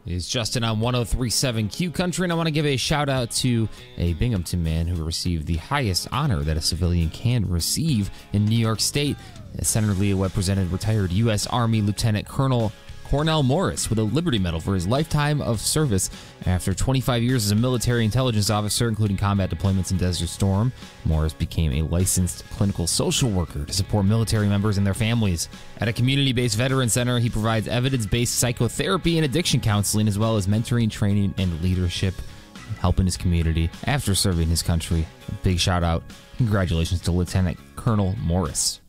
Is Justin on 103.7 Q Country, and I want to give a shout out to a Binghamton man who received the highest honor that a civilian can receive in New York State. Senator Leah Webb presented retired U.S. Army Lieutenant Colonel Cornell Morris with a Liberty Medal for his lifetime of service. After 25 years as a military intelligence officer, including combat deployments in Desert Storm, Morris became a licensed clinical social worker to support military members and their families. At a community-based veteran center, he provides evidence-based psychotherapy and addiction counseling, as well as mentoring, training, and leadership, helping his community after serving his country. A big shout-out. Congratulations to Lieutenant Colonel Morris.